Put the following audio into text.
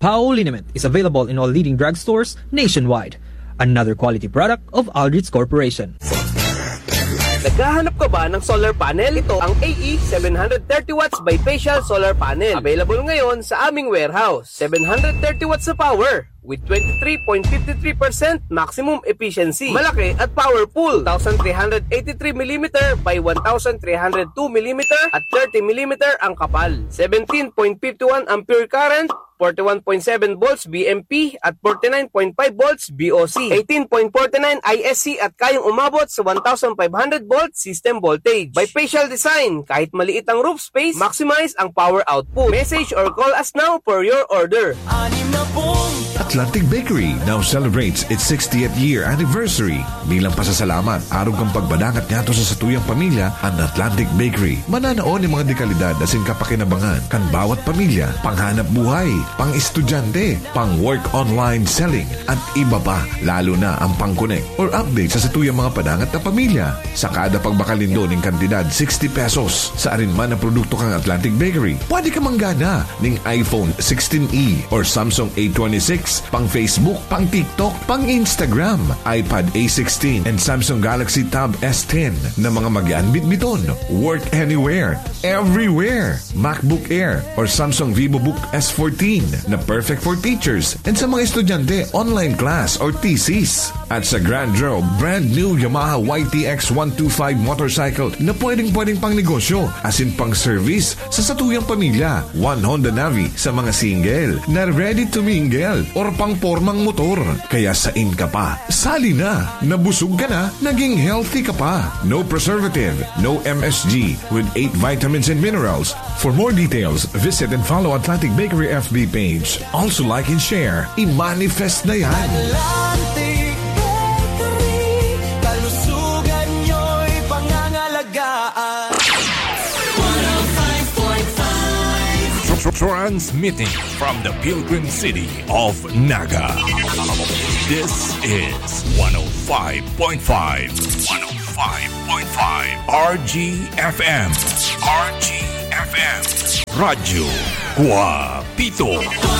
Pao liniment is available in all leading drugstores nationwide. Another quality product of Aldrich Corporation. Naghahanap ka ba ng solar panel? Ito ang AE 730 watts bifacial solar panel. Available ngayon sa aming warehouse. 730 watts na power with 23.53% maximum efficiency. Malaki at powerful. 1,383mm by 1,302mm at 30mm ang kapal. 17.51 ampere current, 41.7 volts BMP at 49.5 volts BOC. 18.49 ISC at kayang umabot sa 1,500 volts system voltage. Bifacial design, kahit maliit ang roof space, maximize ang power output. Message or call us now for your order. Atlantic Bakery now celebrates its 60th year anniversary. Bilang pasasalamat, araw kang pagbadangat nga to sa satuyang pamilya ang Atlantic Bakery. Mananaon ng mga dekalidad asin kapakinabangan kan bawat pamilya, panghanap buhay, pang-estudyante, pang-work online selling, at iba pa, lalo na ang pang-connect or update sa satuyang mga padangat na pamilya. Sa kada pagbakalindo ng kantidad 60 pesos sa arinman na produkto kang Atlantic Bakery, pwede ka manggana ng iPhone 16e or Samsung A26, pang-Facebook, pang-TikTok, pang-Instagram, iPad A16, and Samsung Galaxy Tab S10 na mga mag-ian bitbiton. Work anywhere, everywhere. MacBook Air or Samsung VivoBook S14 na perfect for teachers and sa mga estudyante, online class or thesis. At sa Grand Draw, brand new Yamaha YTX 125 motorcycle na pwedeng pang negosyo as in pang service sa satuyang pamilya. One Honda Navi sa mga single na ready to mingle or pang pormang motor. Kaya sain ka pa, sali na, nabusog ka na, naging healthy ka pa. No preservative, no MSG with 8 vitamins and minerals. For more details, visit and follow Atlantic Bakery FB page. Also like and share. I-manifest na yan. Atlantic Bakery, kalusugan nyo'y pangangalagaan. 105.5 Transmitting from the Pilgrim City of Naga. This is 105.5. 105.5 RGFM. RGFM. Radyo Guapito.